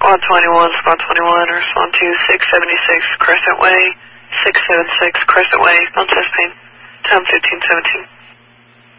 Squad 21, Squad 21, respond to 676 Crescent Way, 676 Crescent Way, Mount Cispine, time 1517.